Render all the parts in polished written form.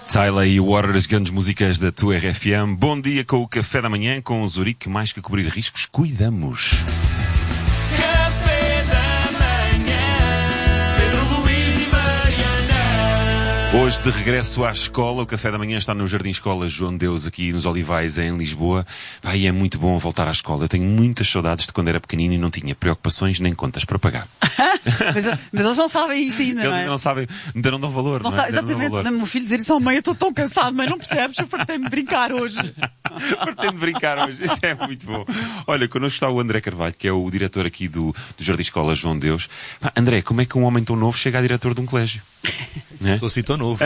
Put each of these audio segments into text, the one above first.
Tyler e Water, as grandes músicas da tua RFM. Bom dia com o Café da Manhã, com o Zurique. Mais que cobrir riscos, cuidamos. Café da Manhã, Pedro Luís e Mariana. Hoje, de regresso à escola, o Café da Manhã está no Jardim Escola João Deus, aqui nos Olivais, em Lisboa. E é muito bom voltar à escola. Eu tenho muitas saudades de quando era pequenino e não tinha preocupações nem contas para pagar. mas eles não sabem isso ainda, não é? Eles não sabem, ainda não dão valor. Não sabe, exatamente, o meu filho dizer isso ao mãe, eu estou tão cansado, mãe, não percebes? Eu fartei-me de brincar hoje. Fartei-me de brincar hoje, isso é muito bom. Olha, connosco está o André Carvalho, que é o diretor aqui do Jardim Escola João Deus. André, como é que um homem tão novo chega a diretor de um colégio? Sou assim tão novo.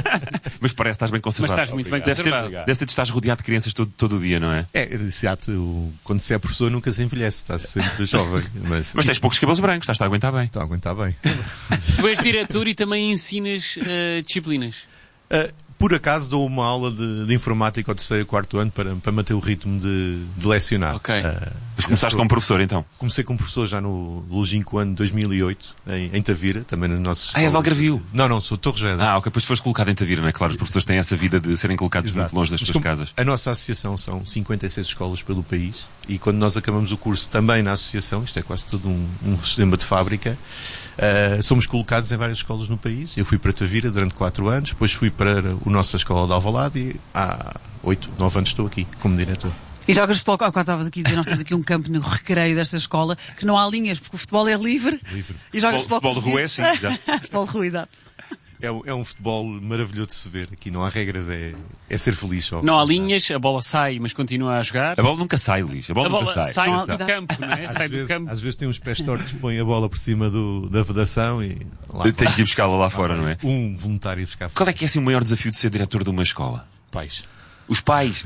Mas parece que estás bem conservado. Mas estás muito bem conservado. Deve ser que estás rodeado de crianças todo o dia, não é? Quando se é professor nunca se envelhece, está-se sempre jovem. Mas tens poucos cabelos brancos, estás a aguentar bem. Está a aguentar bem. Tu és diretor e também ensinas disciplinas. Por acaso dou uma aula de informática ao terceiro e quarto ano para manter o ritmo de lecionar. Ok. Mas começaste como professor, então? Comecei como professor já no longínquo ano de 2008, em Tavira, também nos nossos... És Algarvio? Não, sou Torres. Ok, depois foste colocado em Tavira, não é? Claro, os professores têm essa vida de serem colocados muito longe das suas casas. A nossa associação são 56 escolas pelo país e quando nós acabamos o curso também na associação, isto é quase todo um sistema de fábrica, somos colocados em várias escolas no país. Eu fui para Tavira durante 4 anos, depois fui para a nossa escola de Alvalade e há 8, 9 anos estou aqui como diretor. E jogas futebol, quando estavas aqui a dizer, nós temos aqui um campo no recreio desta escola, que não há linhas, porque o futebol é livre. E jogas futebol de rua é assim, já. Futebol de rua, exato. É um futebol maravilhoso de se ver. Aqui não há regras, é ser feliz só. Não há linhas, a bola sai, mas continua a jogar. A bola nunca sai, Luís. A bola nunca sai. Do campo, não é? Sai do campo. Às vezes tem uns pés tortos que põem a bola por cima da vedação e lá tem que ir buscá-la lá fora, não é? Um voluntário buscar fora. Qual é que é assim, o maior desafio de ser diretor de uma escola? Pais. Os pais.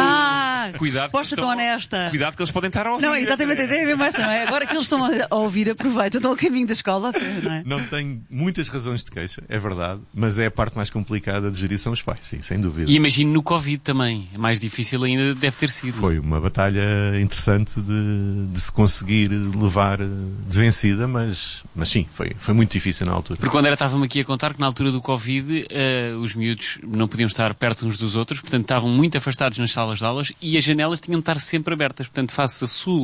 Cuidado. Resposta tão honesta. Cuidado que eles podem estar a ouvir. Não, exatamente, a ideia é mesmo essa, não é? Agora que eles estão a ouvir, aproveita, estão ao caminho da escola, não é? Não tenho muitas razões de queixa, é verdade, mas é a parte mais complicada de gerir são os pais, sim, sem dúvida. E imagino no Covid também, é mais difícil ainda deve ter sido. Foi uma batalha interessante de se conseguir levar de vencida, mas sim, foi muito difícil na altura. Porque quando estava-me aqui a contar que na altura do Covid os miúdos não podiam estar perto uns dos outros, portanto estavam muito afastados nas salas de aulas e as janelas tinham de estar sempre abertas. Portanto, face a sol,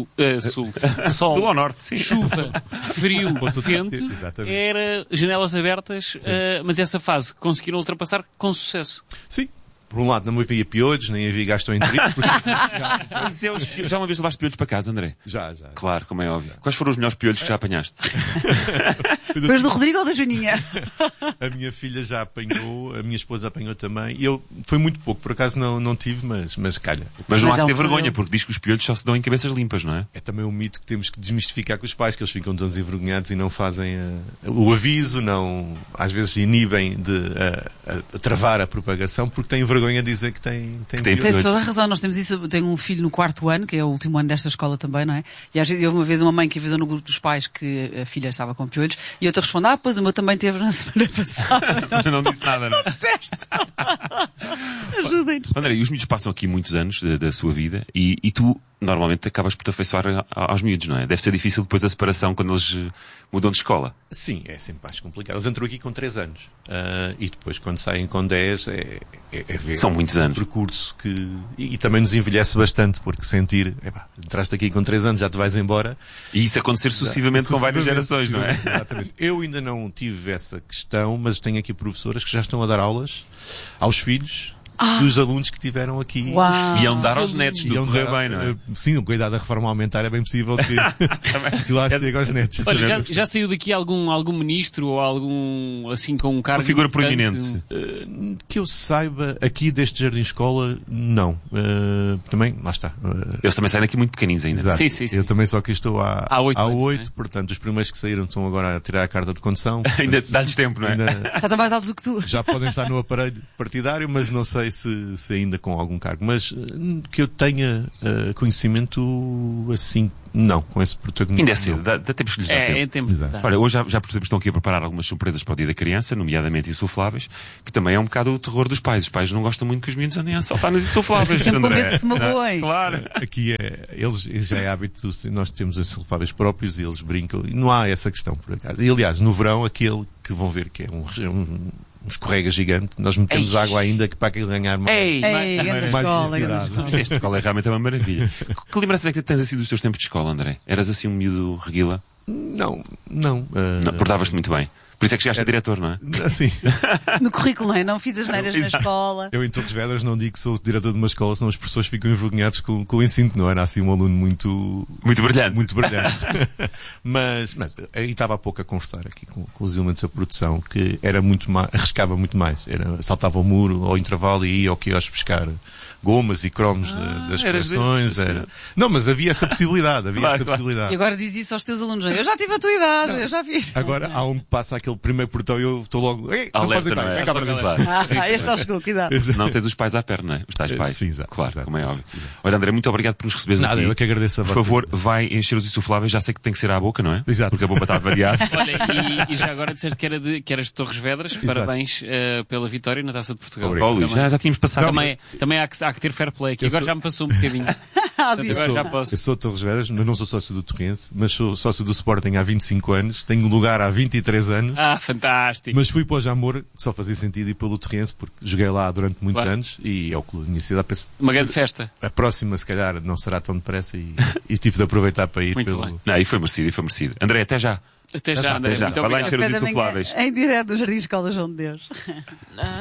Sul ao norte, sim. Chuva, frio, vento, era janelas abertas, mas essa fase conseguiram ultrapassar com sucesso. Sim. Por um lado, não havia piolhos, nem havia gastroenterite. Já uma vez levaste piolhos para casa, André? Já. Claro, como é óbvio. Quais foram os melhores piolhos que já apanhaste? Mas do Rodrigo ou da Joaninha? A minha filha já apanhou, a minha esposa apanhou também. E eu, foi muito pouco, por acaso não tive, mas calha. Mas não há que ter vergonha, porque diz que os piolhos só se dão em cabeças limpas, não é? É também um mito que temos que desmistificar com os pais, que eles ficam todos envergonhados e não fazem o aviso, às vezes inibem de travar a propagação, porque têm vergonha de dizer que tem piolhos. Tens toda a razão, nós temos isso. Eu tenho um filho no 4º ano, que é o último ano desta escola também, não é? E às vezes houve uma vez uma mãe que avisou no grupo dos pais que a filha estava com piolhos e outra responde, pois o meu também teve na semana passada. Não disse nada, não. Não disseste. Ajudem-nos. André, e os miúdos passam aqui muitos anos da sua vida e tu normalmente acabas por te afeiçoar aos miúdos, não é? Deve ser difícil depois a separação quando eles mudam de escola. Sim, é sempre mais complicado. Eles entram aqui com 3 anos e depois quando saem com 10 é ver São muitos anos. Um percurso que e também nos envelhece bastante, porque sentir, entraste aqui com 3 anos, já te vais embora. E isso acontecer sucessivamente com várias gerações, não é? Exatamente. Eu ainda não tive essa questão, mas tenho aqui professoras que já estão a dar aulas aos filhos dos alunos que tiveram aqui. Uau. Iam dar aos netos, tudo correu bem, não é? Sim, cuidado da reforma aumentar, é bem possível que lá chegue aos netos. Olha, já saiu daqui algum ministro ou algum, assim, com um cargo... Uma figura proeminente. Que eu saiba, aqui deste Jardim Escola, não. Também, lá está. Eles também saem daqui muito pequeninos ainda. Exato. Sim. Eu também só que estou há 8, né? portanto, os primeiros que saíram estão agora a tirar a carta de condução. Ainda dá-lhes tempo, não é? Já estão mais altos do que tu. Já podem estar no aparelho partidário, mas não sei se ainda com algum cargo. Mas que eu tenha conhecimento assim, não, com esse protagonismo. Ainda é cedo, dá tempo que lhes dá tempo. É tempo. Olha, hoje já percebemos que estão aqui a preparar algumas surpresas para o Dia da Criança, nomeadamente insufláveis, que também é um bocado o terror dos pais. Os pais não gostam muito que os meninos andem a saltar nas insufláveis. Sempre com medo que se magoem. Claro. Aqui eles já é hábito, nós temos os insufláveis próprios e eles brincam, e não há essa questão, por acaso. E aliás, no verão, aquele que vão ver que é um escorrega gigante. Nós metemos Ei. água ainda que para aquilo ganhar mais. Ei, Ei, grande mais escola, velocidade. grande escola. Mas esta escola é realmente uma maravilha. Que lembranças é que tens assim dos teus tempos de escola, André? Eras assim um miúdo reguila? Não. Não, portavas-te muito bem. Por isso é que chegaste a diretor, não é? Assim, No currículo, não é? Não fiz as neiras na Exato. escola. eu em Torres Vedras não digo que sou diretor de uma escola, senão as pessoas ficam envergonhadas com o ensino, que não era assim um aluno muito Muito brilhante. mas aí estava há pouco a conversar aqui com os elementos da produção, que era arriscava muito mais. Saltava o muro ao intervalo e ia ao quiosque buscar gomas e cromos das eras coleções. desses. Não, mas havia essa possibilidade. Claro. E agora diz isso aos teus alunos. Eu já tive a tua idade, eu já fiz. Agora há um que passa aquele primeiro portão e eu estou logo. Ei, não Alerta, podes entrar, não é? vem cá para dentro. Claro. Este já chegou, cuidado. Se não tens os pais à perna, não é? Os tais pais. Sim, exato, Claro, exato. como é óbvio. Olha, André, muito obrigado por nos receberes Nada, aqui. eu que agradeço a Por vocês. favor, vai encher os insufláveis. Já sei que tem que ser à boca, não é? Exato. Porque a boca está variada. Olha, e já agora disseste que eras de Torres Vedras. Parabéns pela vitória na Taça de Portugal. Ó, Luís, já tínhamos passado. Também há que ter fair play aqui. Agora já me passou um bocadinho. Agora já posso. Eu sou de Torres Vedras, mas não sou sócio do Torrense, mas sou sócio do Sporting há 25 anos, tenho lugar há 23 anos, Ah, fantástico. mas fui para o Jamor, que só fazia sentido ir pelo Torrense, porque joguei lá durante muitos Claro. anos e é o clube da minha cidade. Penso, Uma grande festa. a próxima, se calhar, não será tão depressa e tive de aproveitar para ir Muito pelo. bem. Não, e foi merecido, e foi merecido. André, até já. Até já, André. Até já. Muito Vai lá obrigado. encher os Café da manhã, insufláveis. em direto do Jardim Escola João de Deus.